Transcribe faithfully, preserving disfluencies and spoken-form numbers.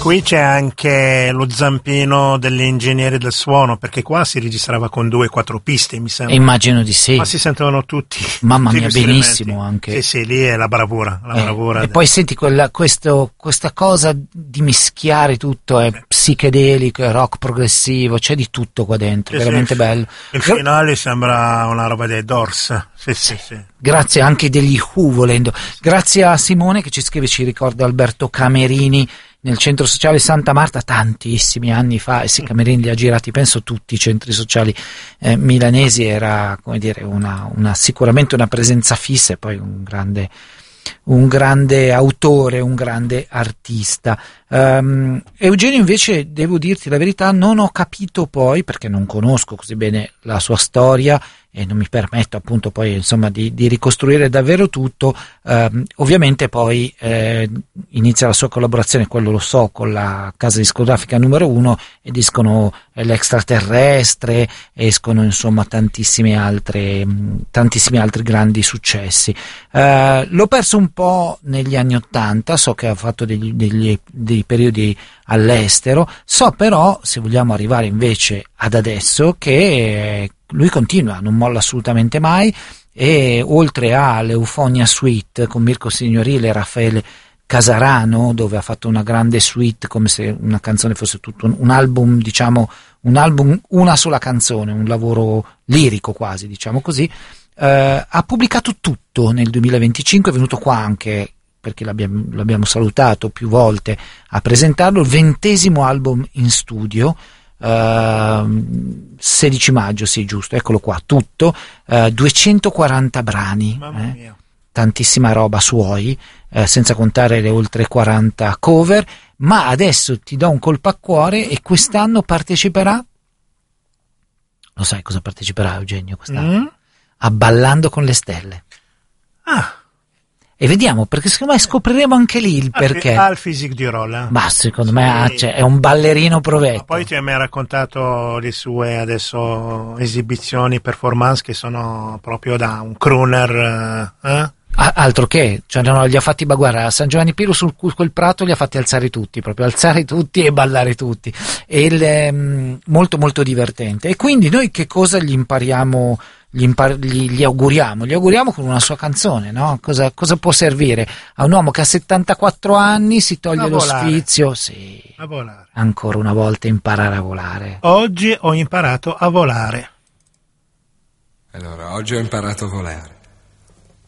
qui c'è anche lo zampino degli ingegneri del suono, perché qua si registrava con due quattro piste, mi sembra. Immagino di sì. Ma si sentono tutti. Mamma tutti mia, benissimo anche. Sì, sì, lì è la bravura. La eh, bravura e del... poi senti quella, questo, questa cosa di mischiare tutto, è psichedelico, è rock progressivo, c'è di tutto qua dentro, sì, veramente sì, bello. Il finale sembra una roba dei Doors. Sì, sì, sì. Grazie anche degli Who, volendo. Grazie a Simone che ci scrive, ci ricorda Alberto Camerini nel centro sociale Santa Marta tantissimi anni fa, e sì, Camerini li ha girati penso tutti i centri sociali eh, milanesi, era come dire una, una sicuramente una presenza fissa, e poi un grande un grande autore, un grande artista. Um, Eugenio, invece, devo dirti la verità, non ho capito poi, perché non conosco così bene la sua storia e non mi permetto appunto poi insomma di, di ricostruire davvero tutto. Um, ovviamente poi eh, inizia la sua collaborazione, quello lo so, con la casa discografica numero uno, ed escono eh, l'Extraterrestre, escono insomma tantissime altre tantissimi altri grandi successi. Uh, l'ho perso un po' negli anni Ottanta, so che ha fatto degli, degli, dei periodi all'estero, so però, se vogliamo arrivare invece ad adesso, che lui continua, non molla assolutamente mai, e oltre all'Eufonia Suite con Mirko Signorile e Raffaele Casarano, dove ha fatto una grande suite, come se una canzone fosse tutto un, un album, diciamo un album, una sola canzone, un lavoro lirico quasi, diciamo così. Uh, ha pubblicato tutto nel duemilaventicinque, è venuto qua anche, perché l'abbiamo, l'abbiamo salutato più volte, a presentarlo, il ventesimo album in studio, uh, sedici maggio, sì giusto, eccolo qua, tutto, uh, duecentoquaranta brani, eh, tantissima roba suoi, eh, senza contare le oltre quaranta cover, ma adesso ti do un colpo a cuore e quest'anno parteciperà, lo sai cosa parteciperà Eugenio quest'anno? Mm? A Ballando con le Stelle. Ah. E vediamo, perché secondo me scopriremo anche lì il perché. Ha il physique di Rolla. Ma secondo sì. me ha, cioè, è un ballerino provetto. Ma poi ti hai mai raccontato le sue adesso esibizioni, performance che sono proprio da un crooner, eh? Ah, altro che, cioè no, li ha fatti, guarda, a San Giovanni Piero sul quel prato li ha fatti alzare tutti, proprio alzare tutti e ballare tutti, e il, ehm, molto molto divertente. E quindi noi che cosa gli impariamo, gli, impar- gli, gli auguriamo? Gli auguriamo con una sua canzone, no? Cosa, cosa può servire a un uomo che ha settantaquattro anni, si toglie a lo volare. sfizio, sì, a volare. Ancora una volta imparare a volare. Oggi ho imparato a volare. Allora, oggi ho imparato a volare.